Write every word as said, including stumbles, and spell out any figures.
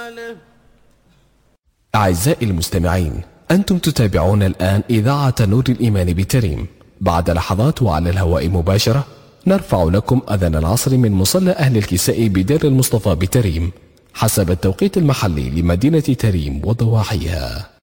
وآله. أعزائي المستمعين، أنتم تتابعون الآن إذاعة نور الإيمان بتريم. بعد لحظات وعلى الهواء مباشرة نرفع لكم أذان العصر من مصلى أهل الكساء بدير المصطفى بتريم حسب التوقيت المحلي لمدينة تريم وضواحيها.